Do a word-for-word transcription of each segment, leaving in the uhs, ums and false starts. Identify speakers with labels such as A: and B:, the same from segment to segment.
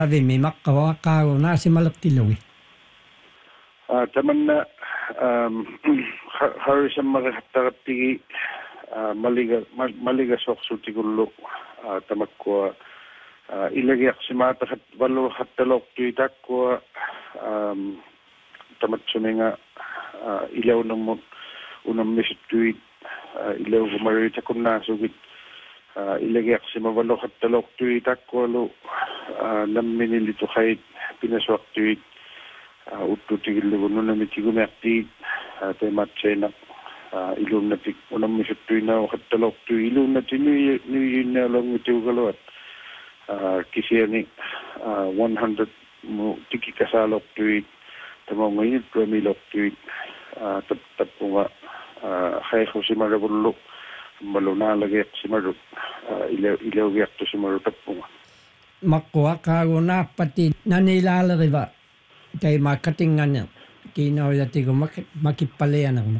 A: Avimmi makkawa kaago nasi malaktilungi.
B: Tamanna harisam magahattaqattigi maliga maliga soqsutigullu tamakkua ilagiaqsimaatahat vallu hattaloqtuitakkua tamatsuninga ilaunamut unammisuttuit ilaugumaritakunnaasugit ilagiaqsima vallu hattaloqtuitakkualu namminilituqait pinasuaqtuit uttutigillugu nunamitigumaqtiit teematsena ilunnatik unammisuttuinau hattaloqtu ilunnati nuyinnaulangutiugaluat kisiani one hundred mu tikikasaloqtuit tamanguinit tuamiloqtuit tap tappunga khayhusimaragullu malunalagiaqsimaru ilaugiaqtusimaru tappunga
A: Makkua kaago naapati nanilaaleriva kay makatingana kinauyatigo makippaleanarma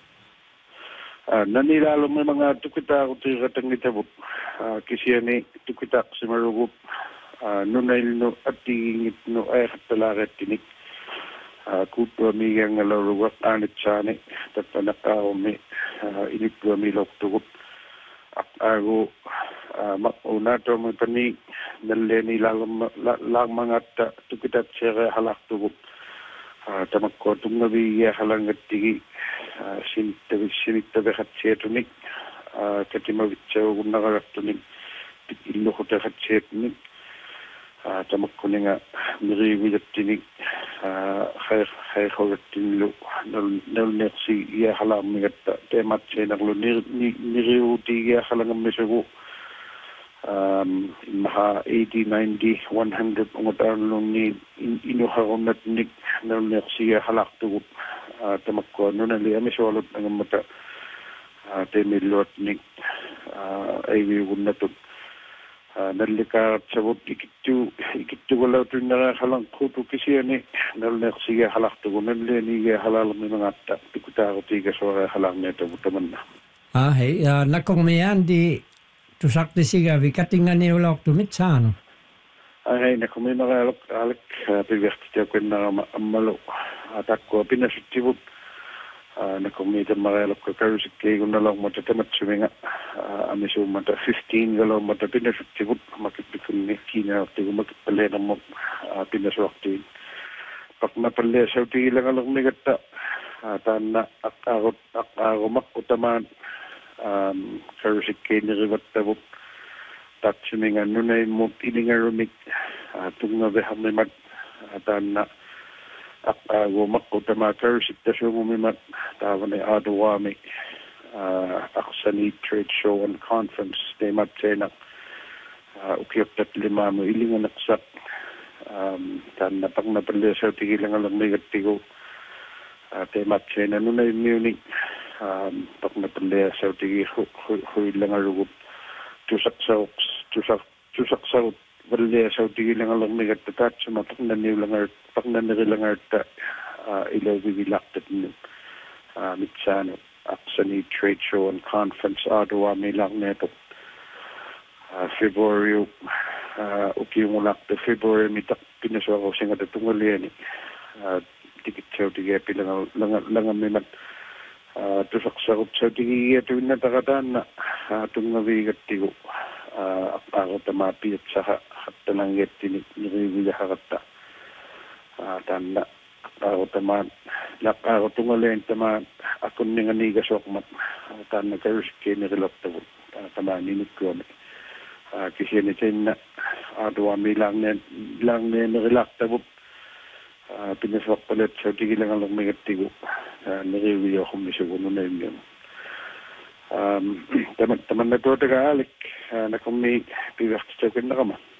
B: nanilalo may mga tukita-utiratangitabot kisiani tukitaqsimarugup nunail no atingit no ay hattalarettinik kutuamiga ngalaruwak anitsani tatanakaumi inituamiloktugup ako makunato mo tani naleni lang mga tukitat siya halaktugup tamakko tungabi halangat tigi sinitabi sinitabi hatsietunik katimavitsaw nagaratunik illukuta hatsietunik tamakko nga miriwidattinik khay khawattinlu nalneksi iya halamigatta tematse naglu niriwuti iya halangamisagu maha eighty ninety one hundred ungatarlong ni inuharonatnik nalneksi iya halaktugup tamakko nunali amisolot nangamata temilotnik aywiwunnatut nalikarat sabot ikittu ikittu wala tunna halang khutu kisiani nalneksiga halaktu naleni ga halal minangatta tikutago tiga sora halang neto butamanna
A: ah hey nakongmean di tusakti siga vikatingani ulok tumitsano
B: ah hey nakomena galok alek piverti kunna ammalo atakko pinasutibut nakomita magalok karusikay gunalang matatamatsuminga amiso mata fifteen galaw mata pinasutibut makipikun ni kina tigo makipalena mo pinaswakti pak napalya sa uti ilang alang migatta tana akagot akago makutaman karusikay ni ribatabut tatsuminga nunay mo iningarumik tunga behamimat tana ako makutama karusiktasyo mumimat tawane adawami aksani trade show and conference temat senak ukyoptat lima mo ilingan naksak tan napag napalya sa tigilang alang negatigo temat sena nunay Munich pag napalya sa tigi huilang arugup tusak sa tusak tusak sa Valya sa tigilang alang negatigat sa mapagnan pagnan ta ilaw bigilaktat ni mitsano aksani trade show and conference adawa may lang neto February ukiyong ulakta February mitak pinaswa ko singa tatungalian tikit sa tigiya pilang langan mimat tusak sa sa tigiya tuwin na takatan na tungabigat tigo ako tamapi at sa hatananggit niriwila hakata tanda ako taman lak ako tungalen taman ako nga niga sokmat tanda karuski nirilaptabot taman ninit ko kasi ni China adwa mi lang ne lang ne nirilaptabot pinaswak palit sa tigilang alang megatigo niriwila ko misugo na yun Um, teman teman na to taga alik na kung may piwak sa kanya kama.